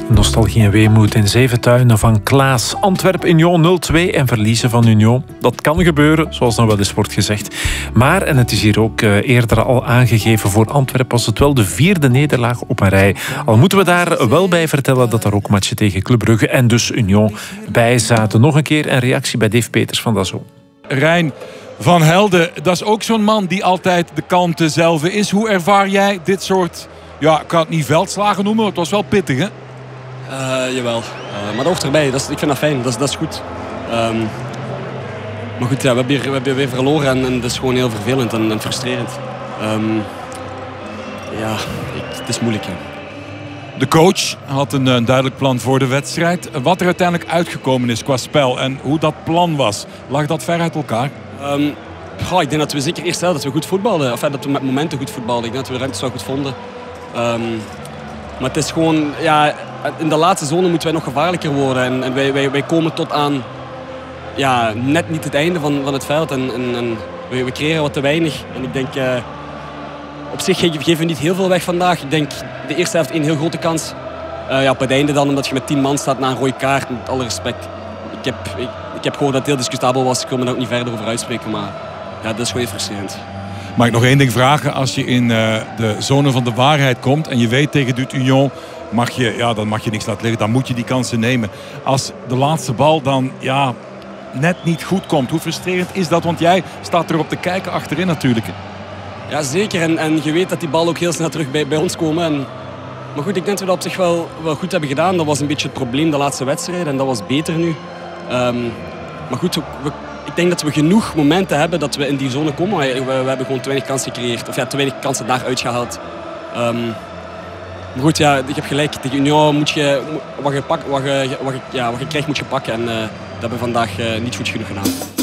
Nostalgie en weemoed in Zeventuinen van Klaas. Antwerp-Union 0-2 en verliezen van Union. Dat kan gebeuren, zoals dan wel eens wordt gezegd. Maar, en het is hier ook eerder al aangegeven, voor Antwerp was het wel de 4e nederlaag op een rij. Al moeten we daar wel bij vertellen dat er ook matchen tegen Club Brugge en dus Union bij zaten. Nog een keer een reactie bij Dave Peters van Dazo. Rijn van Helden, dat is ook zo'n man die altijd de kalmte zelf is. Hoe ervaar jij dit soort, ja, ik kan het niet veldslagen noemen, maar het was wel pittig, hè? Jawel, maar dat hoort erbij. Ik vind dat fijn, dat is goed. Maar goed, ja, we hebben weer verloren en dat is gewoon heel vervelend en frustrerend. Het is moeilijk. Hè. De coach had een duidelijk plan voor de wedstrijd. Wat er uiteindelijk uitgekomen is qua spel en hoe dat plan was, lag dat ver uit elkaar? Ik denk dat we zeker eerst dat we goed voetbalden. Enfin, dat we met momenten goed voetbalden. Ik denk dat we de ruimtes wel goed vonden. Maar het is gewoon, ja, in de laatste zone moeten wij nog gevaarlijker worden. En wij komen tot aan net niet het einde van het veld. En we creëren wat te weinig. En ik denk, op zich geven we niet heel veel weg vandaag. Ik denk, de eerste helft 1 heel grote kans. Op het einde dan, omdat je met 10 man staat na een rode kaart. Met alle respect. Ik heb gehoord dat het heel discutabel was. Ik wil me daar ook niet verder over uitspreken. Maar ja, dat is gewoon heel frustrerend. Mag ik nog één ding vragen? Als je in de zone van de waarheid komt en je weet tegen dit Union, dan mag je niks laten liggen. Dan moet je die kansen nemen. Als de laatste bal dan net niet goed komt, hoe frustrerend is dat? Want jij staat erop te kijken achterin natuurlijk. Ja, zeker. En je weet dat die bal ook heel snel terug bij ons komen. Maar goed, ik denk dat we dat op zich wel goed hebben gedaan. Dat was een beetje het probleem de laatste wedstrijd en dat was beter nu. Maar goed, ik denk dat we genoeg momenten hebben dat we in die zone komen. We hebben gewoon te weinig kansen gecreëerd. Of te weinig kansen daaruit gehaald. Maar goed, ja, ik heb gelijk. Tegen Union moet je wat je krijgt moet je pakken. En dat hebben we vandaag niet goed genoeg gedaan.